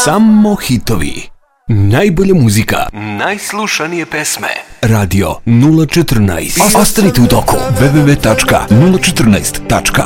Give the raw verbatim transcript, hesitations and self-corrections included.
Samo hitovi. Najbolja muzika. Najslušanije pesme. Radio nula četrnaest. Ostanite u toku. w w w tačka nula četrnaest tačka